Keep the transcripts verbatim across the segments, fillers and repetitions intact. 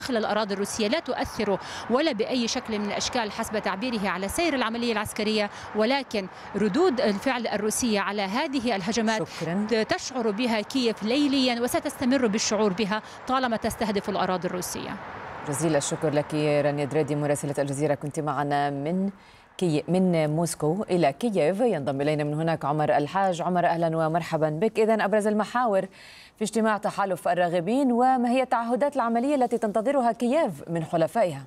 داخل الأراضي الروسية لا تؤثر ولا بأي شكل من الأشكال حسب تعبيره على سير العملية العسكرية، ولكن ردود الفعل الروسية على هذه الهجمات شكرا. تشعر بها كييف ليليا وستستمر بالشعور بها طالما تستهدف الأراضي الروسية. جزيل الشكر لك رانيا دريدي مراسلة الجزيرة، كنت معنا من كي من موسكو إلى كييف. ينضم إلينا من هناك عمر الحاج. عمر أهلا ومرحبا بك. إذن أبرز المحاور في اجتماع تحالف الراغبين، وما هي التعهدات العملية التي تنتظرها كييف من حلفائها؟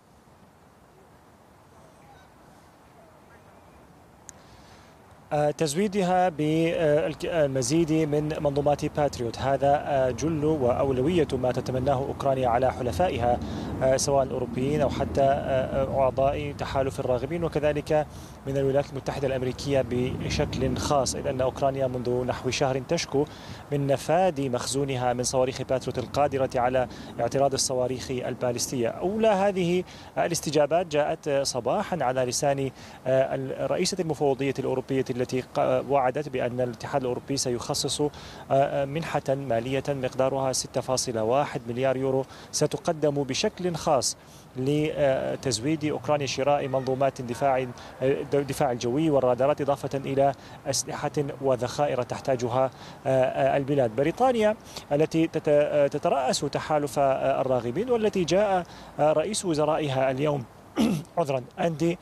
تزويدها بالمزيد من منظومات باتريوت، هذا جل وأولوية ما تتمناه أوكرانيا على حلفائها سواء الأوروبيين أو حتى أعضاء تحالف الراغبين، وكذلك من الولايات المتحدة الأمريكية بشكل خاص، إذ أن أوكرانيا منذ نحو شهر تشكو من نفاد مخزونها من صواريخ باتريوت القادرة على اعتراض الصواريخ البالستية. أولى هذه الاستجابات جاءت صباحا على لسان رئيسة المفوضية الأوروبية التي وعدت بأن الاتحاد الأوروبي سيخصص منحة مالية مقدارها ستة فاصلة واحد مليار يورو ستقدم بشكل خاص لتزويد أوكرانيا شراء منظومات الدفاع الدفاع الجوي والرادارات، إضافة إلى أسلحة وذخائر تحتاجها البلاد. بريطانيا التي تترأس تحالف الراغبين والتي جاء رئيس وزرائها اليوم عذرا أندي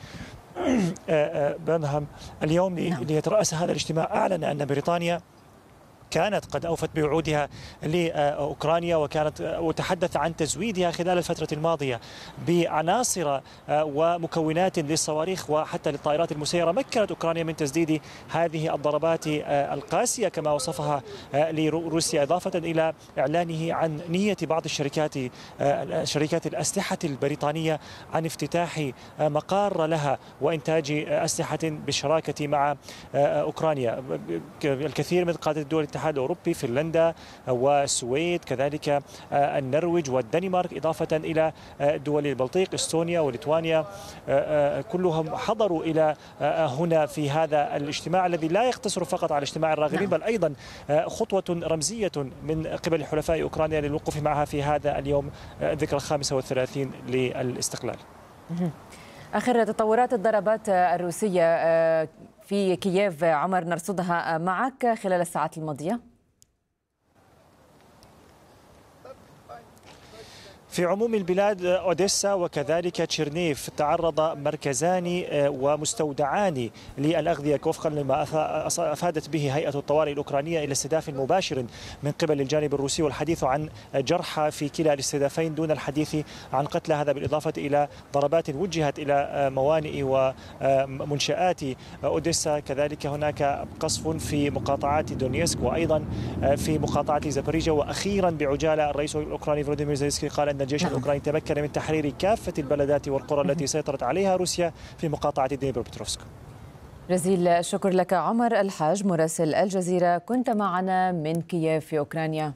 بيرنهام اليوم ليترأس هذا الاجتماع، أعلن أن بريطانيا كانت قد أوفت بوعودها لأوكرانيا، وكانت وتحدث عن تزويدها خلال الفترة الماضية بعناصر ومكونات للصواريخ وحتى للطائرات المسيرة. مكنت أوكرانيا من تسديد هذه الضربات القاسية كما وصفها لروسيا، إضافة إلى إعلانه عن نية بعض الشركات شركات الأسلحة البريطانية عن افتتاح مقار لها وإنتاج أسلحة بالشراكة مع أوكرانيا. الكثير من قادة الدول الاتحاد الأوروبي، فنلندا والسويد، كذلك النرويج والدنمارك، إضافة إلى دول البلطيق استونيا وليتوانيا، كلهم حضروا إلى هنا في هذا الاجتماع الذي لا يقتصر فقط على اجتماع الراغبين، بل أيضا خطوة رمزية من قبل حلفاء أوكرانيا للوقوف معها في هذا اليوم الذكرى الخامسة والثلاثين للاستقلال. آخر تطورات الضربات الروسية في كييف عمر نرصدها معك خلال الساعات الماضية. في عموم البلاد أوديسا وكذلك تشيرنيف تعرض مركزان ومستودعان للأغذية وفقا لما أفادت به هيئة الطوارئ الأوكرانية إلى استهداف مباشر من قبل الجانب الروسي، والحديث عن جرحى في كلا الاستهدافين دون الحديث عن قتلى، هذا بالإضافة إلى ضربات وجهت إلى موانئ ومنشآت أوديسا. كذلك هناك قصف في مقاطعات دونيسك وأيضا في مقاطعة زابوريجيا. وأخيرا بعجالة الرئيس الأوكراني فلوديمير زيلينسكي قال أن الجيش الأوكراني تمكن من تحرير كافة البلدات والقرى التي سيطرت عليها روسيا في مقاطعة دنيبروبتروفسك. جزيل الشكر لك عمر الحاج مراسل الجزيرة، كنت معنا من كييف في أوكرانيا.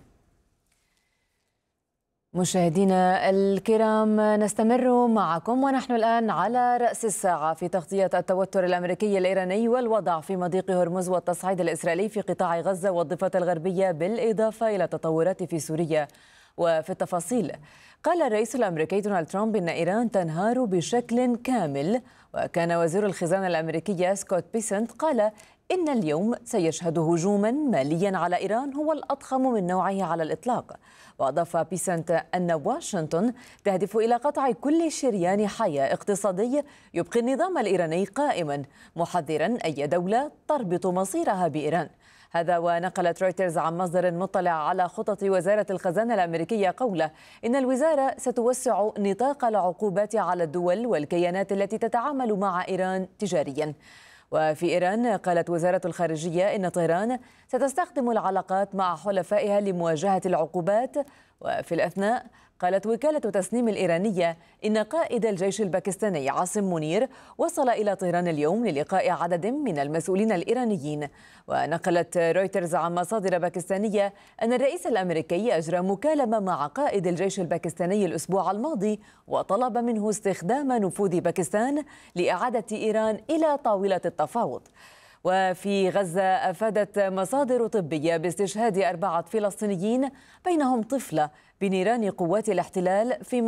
مشاهدينا الكرام، نستمر معكم ونحن الآن على رأس الساعة في تغطية التوتر الأمريكي الإيراني والوضع في مضيق هرمز والتصعيد الإسرائيلي في قطاع غزة والضفة الغربية، بالإضافة إلى التطورات في سوريا. وفي التفاصيل، قال الرئيس الأمريكي دونالد ترامب إن إيران تنهار بشكل كامل، وكان وزير الخزانة الأمريكية سكوت بيسنت قال إن اليوم سيشهد هجوما ماليا على إيران هو الأضخم من نوعه على الإطلاق. وأضاف بيسنت أن واشنطن تهدف إلى قطع كل شريان حياة اقتصادي يبقي النظام الإيراني قائما، محذرا أي دولة تربط مصيرها بإيران. هذا ونقلت رويترز عن مصدر مطلع على خطط وزارة الخزانة الأمريكية قوله إن الوزارة ستوسع نطاق العقوبات على الدول والكيانات التي تتعامل مع إيران تجاريا. وفي إيران قالت وزارة الخارجية إن طهران ستستخدم العلاقات مع حلفائها لمواجهة العقوبات. وفي الأثناء قالت وكالة تسنيم الإيرانية إن قائد الجيش الباكستاني عاصم منير وصل إلى طهران اليوم للقاء عدد من المسؤولين الإيرانيين. ونقلت رويترز عن مصادر باكستانية أن الرئيس الأمريكي أجرى مكالمة مع قائد الجيش الباكستاني الأسبوع الماضي وطلب منه استخدام نفوذ باكستان لإعادة إيران إلى طاولة التفاوض. وفي غزة أفادت مصادر طبية باستشهاد أربعة فلسطينيين بينهم طفلة بنيران قوات الاحتلال في